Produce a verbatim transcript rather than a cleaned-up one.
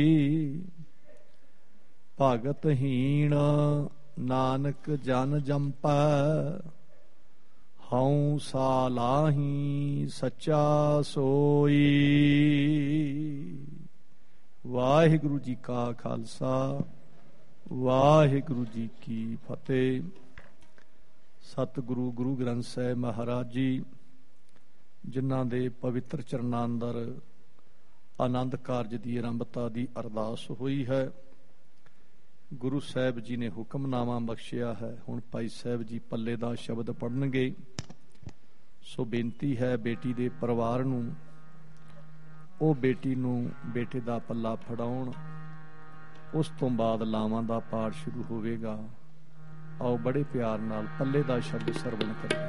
ਭਗਤ ਹੀਣ ਨਾਨਕ ਜਨ ਜੰਪੈ, ਹਉ ਸਾਲਾਹੀ ਸੱਚਾ ਸੋਈ। ਵਾਹਿਗੁਰੂ ਜੀ ਕਾ ਖਾਲਸਾ, ਵਾਹਿਗੁਰੂ ਜੀ ਕੀ ਫਤਿਹ। ਸਤਿਗੁਰੂ ਗੁਰੂ ਗ੍ਰੰਥ ਸਾਹਿਬ ਮਹਾਰਾਜ ਜੀ, ਜਿਨ੍ਹਾਂ ਦੇ ਪਵਿੱਤਰ ਚਰਨਾਂ ਅੰਦਰ ਆਨੰਦ ਕਾਰਜ ਦੀ ਆਰੰਭਤਾ ਦੀ ਅਰਦਾਸ ਹੋਈ ਹੈ, ਗੁਰੂ ਸਾਹਿਬ ਜੀ ਨੇ ਹੁਕਮਨਾਮਾ ਬਖਸ਼ਿਆ ਹੈ। ਹੁਣ ਭਾਈ ਸਾਹਿਬ ਜੀ ਪੱਲੇ ਦਾ ਸ਼ਬਦ ਪੜ੍ਹਨਗੇ। ਸੋ ਬੇਨਤੀ ਹੈ ਬੇਟੀ ਦੇ ਪਰਿਵਾਰ ਨੂੰ, ਉਹ ਬੇਟੀ ਨੂੰ ਬੇਟੇ ਦਾ ਪੱਲਾ ਫੜਾਉਣ। ਉਸ ਤੋਂ ਬਾਅਦ ਲਾਵਾਂ ਦਾ ਪਾਠ ਸ਼ੁਰੂ ਹੋਵੇਗਾ। ਆਓ ਬੜੇ ਪਿਆਰ ਨਾਲ ਪੱਲੇ ਦਾ ਸ਼ਬਦ ਸਰਵਣ ਕਰੀਏ।